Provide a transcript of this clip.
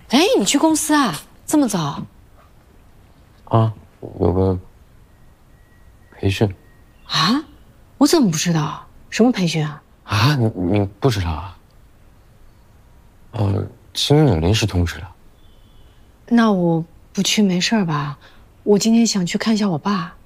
哎，你去公司啊？这么早？ 啊，有个培训。 啊？我怎么不知道？什么培训啊？ 啊，你不知道啊？新人有临时通知了。 那我不去没事吧？我今天想去看一下我爸。